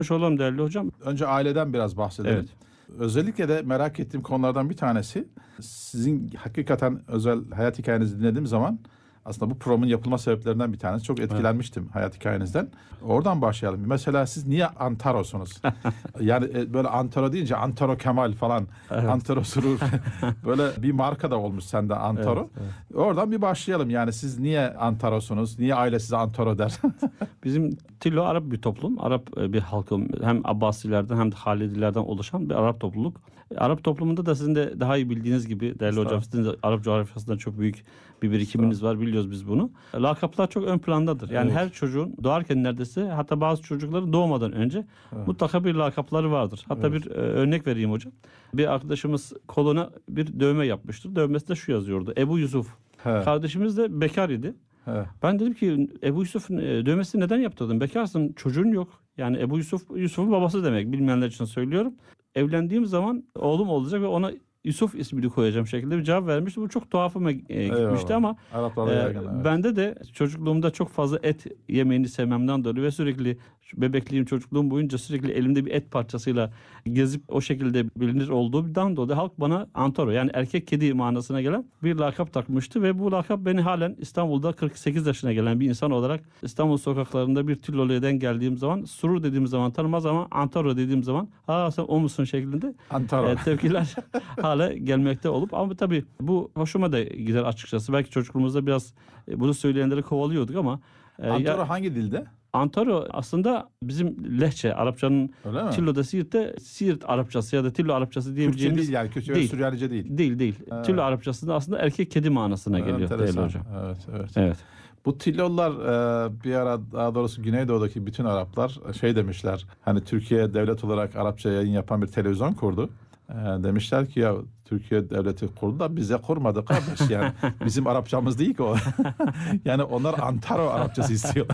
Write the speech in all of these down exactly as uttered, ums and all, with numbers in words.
olalım değerli hocam. Önce aileden biraz bahsedelim. Evet. Özellikle de merak ettiğim konulardan bir tanesi, sizin hakikaten özel hayat hikayenizi dinlediğim zaman aslında bu programın yapılma sebeplerinden bir tanesi. Çok etkilenmiştim evet. hayat hikayenizden. Oradan başlayalım. Mesela siz niye Antaro'sunuz? Yani böyle Antaro deyince Antaro Kemal falan, evet. Antaro Surur böyle bir marka da olmuş sende Antaro. Evet, evet. Oradan bir başlayalım. Yani siz niye Antaro'sunuz? Niye aile size Antaro der? Bizim Tillo Arap bir toplum. Arap bir halkı, hem Abbasilerden hem de Halidilerden oluşan bir Arap topluluk. Arap toplumunda da sizin de daha iyi bildiğiniz gibi değerli hocam, sizin de Arap coğrafyasından çok büyük bir birikiminiz var, biliyoruz biz bunu. Lakaplar çok ön plandadır. Yani evet. her çocuğun doğarken neredeyse, hatta bazı çocukların doğmadan önce evet. mutlaka bir lakapları vardır. Hatta evet. bir e, örnek vereyim hocam. Bir arkadaşımız koluna bir dövme yapmıştır. Dövmesi de şu yazıyordu: Ebu Yusuf. He. Kardeşimiz de bekar idi. He. Ben dedim ki Ebu Yusuf'un dövmesini neden yaptırdın? Bekarsın, çocuğun yok. Yani Ebu Yusuf, Yusuf'un babası demek. Bilmeyenler için söylüyorum. Evlendiğim zaman oğlum olacak ve ona Yusuf ismini koyacağım şekilde bir cevap vermişti. Bu çok tuhafıma e, gitmişti ama e, yaygın, evet. bende de çocukluğumda çok fazla et yemeğini sevmemden dolayı ve sürekli bebekliğim, çocukluğum boyunca sürekli elimde bir et parçasıyla gezip o şekilde bilinir olduğumdan dolayı halk bana Antaro, yani erkek kedi manasına gelen bir lakap takmıştı ve bu lakap beni halen İstanbul'da kırk sekiz yaşına gelen bir insan olarak İstanbul sokaklarında bir Tillolu'dan geldiğim zaman, Surur dediğim zaman tanımaz ama Antaro dediğim zaman aa sen o musun şeklinde Antaro. E, tepkiler hale gelmekte olup, ama tabii bu hoşuma da gider açıkçası. Belki çocukluğumuzda biraz e, bunu söyleyenleri kovalıyorduk ama e, Antaro ya, hangi dilde? Antaro aslında bizim lehçe, Arapçanın Tillo'da Siirt'te Siirt Arapçası ya da Tillo Arapçası diyebileceğimiz Kürtçe değil, yani Kürtçe ve Süryanice değil. Değil değil. Evet. Tillo Arapçasında aslında erkek kedi manasına evet, geliyor değerli hocam. Evet, evet. Evet. Bu Tillolar e, bir ara, daha doğrusu Güneydoğu'daki bütün Araplar şey demişler. Hani Türkiye devlet olarak Arapça yayın yapan bir televizyon kurdu. E, demişler ki ya Türkiye devleti kurdu da bize kurmadı kardeş, yani bizim Arapçamız değil ki o. Yani onlar Antaro Arapçası istiyorlar.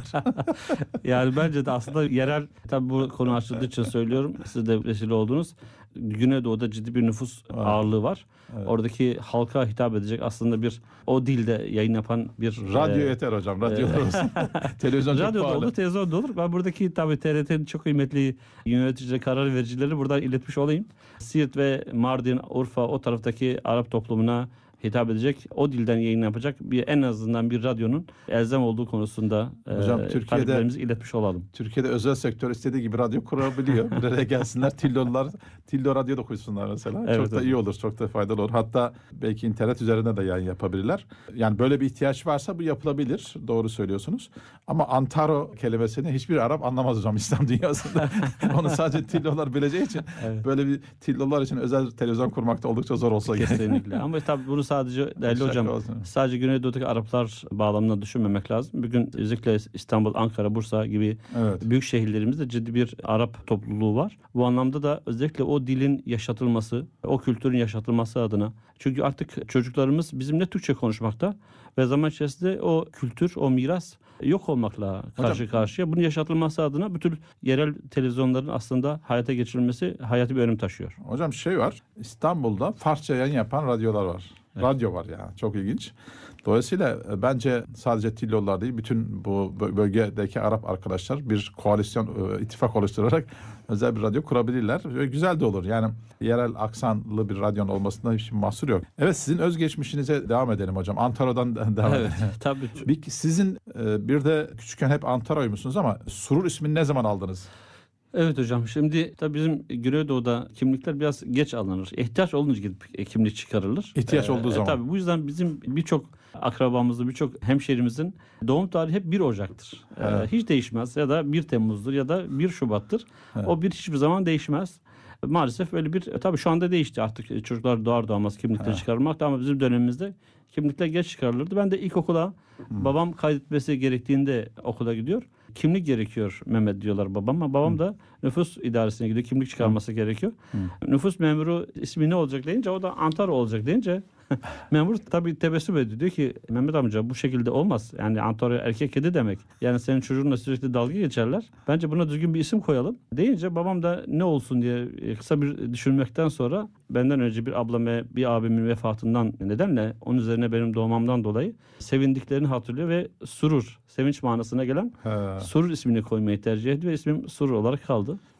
Yani bence de aslında yerel, tabii bu konu açıldığı için söylüyorum, siz de vesile oldunuz. Güneydoğu'da ciddi bir nüfus evet. ağırlığı var. Evet. Oradaki halka hitap edecek aslında bir o dilde yayın yapan bir radyo e, yeter hocam. Radyo e, olsun. Televizyon çok radyo pahalı. olur, televizyon da olur. Ben buradaki tabii T R T'nin çok kıymetli yöneticileri, karar vericileri buradan iletmiş olayım. Siirt ve Mardin, Urfa, o taraftaki Arap toplumuna hitap edecek, o dilden yayın yapacak bir, en azından bir radyonun elzem olduğu konusunda hocam, e, Türkiye'de taleplerimizi iletmiş olalım. Türkiye'de özel sektör istediği gibi radyo kurabiliyor. Buraya gelsinler, Tillo'lular Tillo radyo da koysunlar mesela. Evet, çok da evet. iyi olur, çok da faydalı olur. Hatta belki internet üzerinde de yayın yapabilirler. Yani böyle bir ihtiyaç varsa bu yapılabilir. Doğru söylüyorsunuz. Ama Antaro kelimesini hiçbir Arap anlamaz hocam İslam dünyasında. Onu sadece Tillo'lar bileceği için evet. böyle bir Tillo'lar için özel televizyon kurmak da oldukça zor olsa gerek. Kesinlikle. Ama tabii bunu sadece değerli hocam olsun. Sadece Güneydoğu'daki Araplar bağlamında düşünmemek lazım. Bugün özellikle İstanbul, Ankara, Bursa gibi evet. büyük şehirlerimizde ciddi bir Arap topluluğu var. Bu anlamda da özellikle o dilin yaşatılması, o kültürün yaşatılması adına. Çünkü artık çocuklarımız bizimle Türkçe konuşmakta ve zaman içerisinde o kültür, o miras yok olmakla karşı hocam, karşıya. Bunun yaşatılması adına bütün yerel televizyonların aslında hayata geçirilmesi hayati bir önem taşıyor. Hocam şey var, İstanbul'da Farsça yayın yapan radyolar var. Evet. Radyo var yani, çok ilginç. Dolayısıyla bence sadece Tillolar değil, bütün bu bölgedeki Arap arkadaşlar bir koalisyon, ittifak oluşturarak özel bir radyo kurabilirler. Ve güzel de olur. Yani yerel aksanlı bir radyonun olmasında hiçbir mahsur yok. Evet, sizin özgeçmişinize devam edelim hocam. Antaro'dan devam evet, edelim. Tabii. Bir, sizin bir de küçükken hep Antaro'ymuşsunuz ama Surur ismini ne zaman aldınız? Evet hocam, şimdi tabii bizim Güneydoğu'da kimlikler biraz geç alınır. İhtiyaç olunca gidip kimlik çıkarılır. İhtiyaç olduğu ee, zaman. Tabii bu yüzden bizim birçok akrabamızın, birçok hemşehrimizin doğum tarihi hep bir Ocak'tır. Ee, hiç değişmez, ya da bir Temmuz'dur ya da bir Şubat'tır. Evet. O bir hiçbir zaman değişmez. Maalesef öyle bir, tabii şu anda değişti artık, çocuklar doğar doğmaz kimlikleri evet. çıkarılmakta, ama bizim dönemimizde kimlikler geç çıkarılırdı. Ben de ilkokula hmm. babam kaydetmesi gerektiğinde okula gidiyor. Kimlik gerekiyor Mehmet diyorlar babama. Babam hmm. da nüfus idaresine gidiyor. Kimlik çıkarması hmm. gerekiyor. Hmm. Nüfus memuru ismi ne olacak deyince, o da Antaro olacak deyince memur tabii tebessüm ediyor. Diyor ki Mehmet amca bu şekilde olmaz. Yani Antaro erkek kedi demek. Yani senin çocuğunla sürekli dalga geçerler. Bence buna düzgün bir isim koyalım deyince, babam da ne olsun diye kısa bir düşünmekten sonra, benden önce bir ablam ve bir abimin vefatından nedenle onun üzerine benim doğmamdan dolayı sevindiklerini hatırlıyor ve Surur, sevinç manasına gelen He. Surur ismini koymayı tercih ediyor ve ismim Surur olarak kaldı.